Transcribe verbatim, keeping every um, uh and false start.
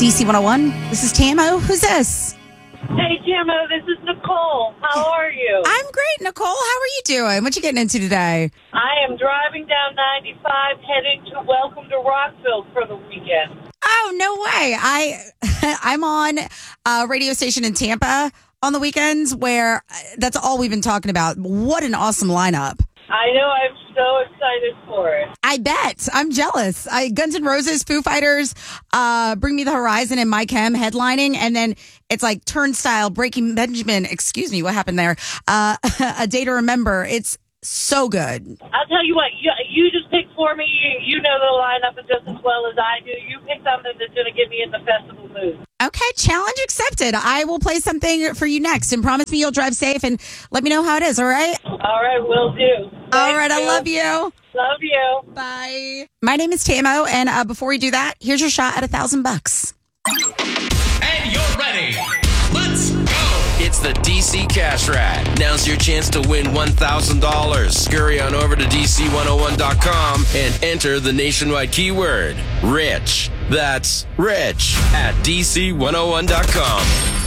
D C one oh one. This is Tamo. Who's this? Hey, Tamo, this is Nicole. How are you? I'm great, Nicole. How are you doing? What you getting into today? I am driving down ninety-five, heading to Welcome to Rockville for the weekend. Oh, no way. I, I'm on a radio station in Tampa on the weekends where that's all we've been talking about. What an awesome lineup. I know. I'm so excited for it. I bet. I'm jealous. I, Guns N' Roses, Foo Fighters, uh, Bring Me the Horizon, and Mike Hem headlining. And then it's like Turnstile, Breaking Benjamin. Excuse me, what happened there? Uh, A Day to Remember. It's so good. I'll tell you what. You, you just pick for me. You, you know the lineup just as well as I do. You pick something that's going to get me in the festival mood. Okay, challenge accepted. I will play something for you next, and promise me you'll drive safe and let me know how it is, all right? All right, will do. Thank all right, you. I love you. Love you. Bye. My name is Tamo, and uh, before we do that, here's your shot at a thousand bucks. And you're ready. Let's go. It's the D C Cash Rat. Now's your chance to win one thousand dollars. Scurry on over to D C one oh one dot com and enter the nationwide keyword, rich. That's rich at D C one oh one dot com.